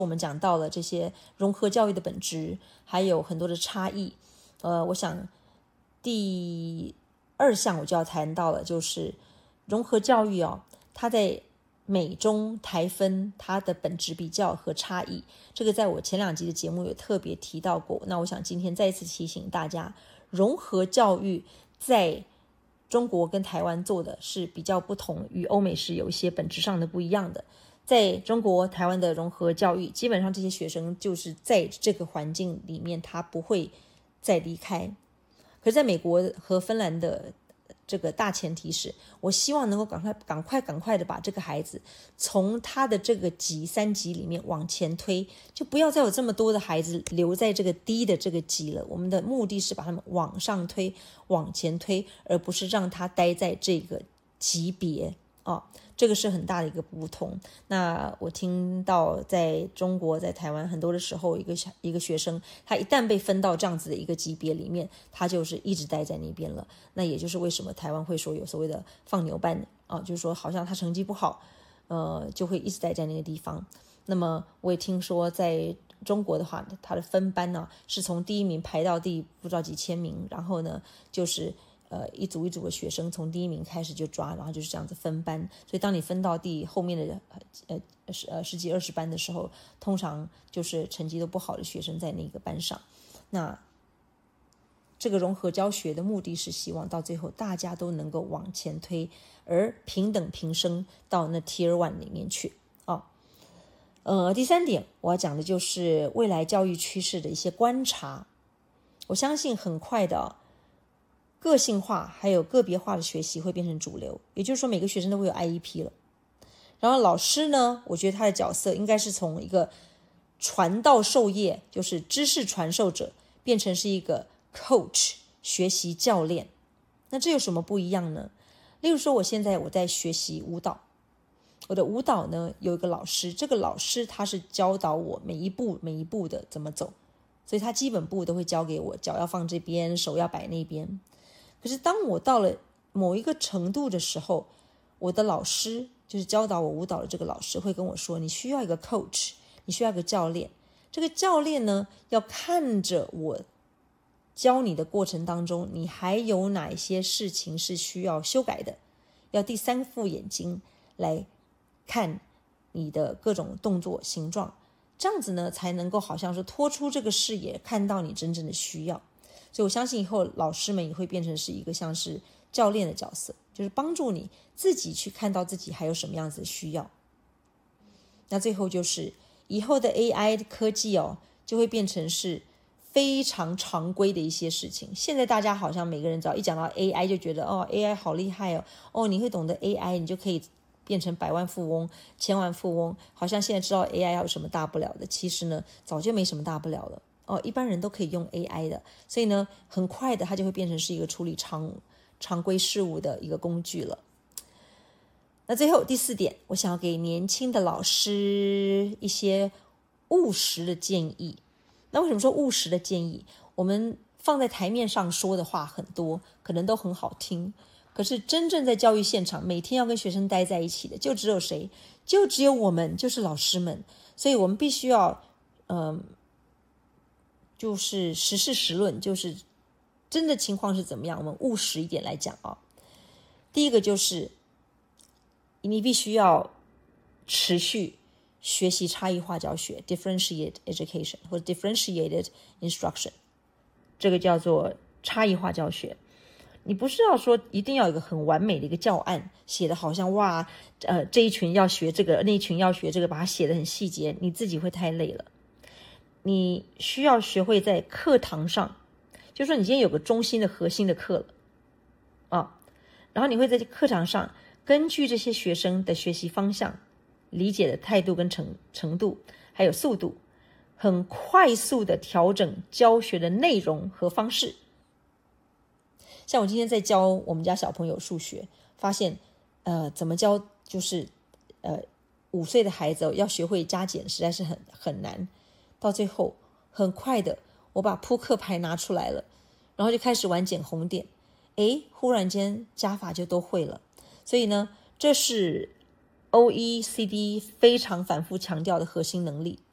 我们讲到了这些融合教育的本质，还有很多的差异。我想第2项我就要谈到了，就是融合教育它在美中台分它的本质比较和差异，这个在我前2集的节目有特别提到过。那我想今天再一次提醒大家，融合教育在中国跟台湾做的是比较不同，与欧美是有一些本质上的不一样的。在中国台湾的融合教育，基本上这些学生就是在这个环境里面他不会再离开。可是在美国和芬兰的这个大前提是，我希望能够赶快的把这个孩子从他的这个3级里面往前推，就不要再有这么多的孩子留在这个低的这个级了。我们的目的是把他们往上推，往前推，而不是让他待在这个级别这个是很大的一个不同。那我听到在中国在台湾很多的时候，一个学生他一旦被分到这样子的一个级别里面，他就是一直待在那边了。那也就是为什么台湾会说有所谓的放牛班就是说好像他成绩不好就会一直待在那个地方。那么我也听说在中国的话，他的分班是从第1名排到第不知道几千名，然后呢就是一组一组的学生从第1名开始就抓，然后就是这样子分班。所以当你分到后面的10几20班的时候，通常就是成绩都不好的学生在那个班上。那这个融合教学的目的是希望到最后大家都能够往前推，而平等平升到那 Tier 1里面去第3点我要讲的就是未来教育趋势的一些观察。我相信很快的个性化还有个别化的学习会变成主流，也就是说每个学生都会有 IEP 了。然后老师呢，我觉得他的角色应该是从一个传道授业，就是知识传授者，变成是一个 coach 学习教练。那这有什么不一样呢？例如说我现在在学习舞蹈，我的舞蹈呢有一个老师，这个老师他是教导我每一步的怎么走，所以他基本步都会教给我，脚要放这边，手要摆那边。可是当我到了某一个程度的时候，我的老师就是教导我舞蹈的这个老师会跟我说，你需要一个 coach， 你需要一个教练。这个教练呢要看着我教你的过程当中，你还有哪一些事情是需要修改的，要第3副眼睛来看你的各种动作形状，这样子呢才能够好像是拖出这个视野，看到你真正的需要。所以我相信以后老师们也会变成是一个像是教练的角色，就是帮助你自己去看到自己还有什么样子的需要。那最后就是以后的 AI 的科技就会变成是非常常规的一些事情。现在大家好像每个人只要一讲到 AI 就觉得AI 好厉害你会懂得 AI 你就可以变成百万富翁千万富翁，好像现在知道 AI 有什么大不了的。其实呢早就没什么大不了了一般人都可以用 AI 的。所以呢很快的它就会变成是一个处理常规事务的一个工具了。那最后第4点，我想要给年轻的老师一些务实的建议。那为什么说务实的建议？我们放在台面上说的话很多，可能都很好听，可是真正在教育现场每天要跟学生待在一起的就只有谁？就只有我们，就是老师们。所以我们必须要就是实事实论，就是真的情况是怎么样，我们务实一点来讲第一个就是你必须要持续学习差异化教学 differentiated education 或者 differentiated instruction， 这个叫做差异化教学。你不是要说一定要有一个很完美的一个教案，写的好像哇这一群要学这个，那一群要学这个，把它写得很细节，你自己会太累了。你需要学会在课堂上，就是说你今天有个中心的核心的课了然后你会在课堂上根据这些学生的学习方向、理解的态度跟程度还有速度，很快速的调整教学的内容和方式。像我今天在教我们家小朋友数学，发现怎么教，就是5岁的孩子要学会加减实在是很难。到最后很快的我把扑克牌拿出来了，然后就开始玩捡红点，忽然间加法就都会了。所以呢这是 OECD 非常反复强调的核心能力，